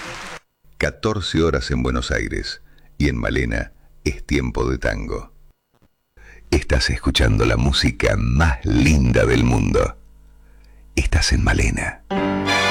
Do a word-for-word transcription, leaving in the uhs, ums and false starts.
catorce horas en Buenos Aires y en Malena es tiempo de tango. Estás escuchando la música más linda del mundo. Estás en Malena.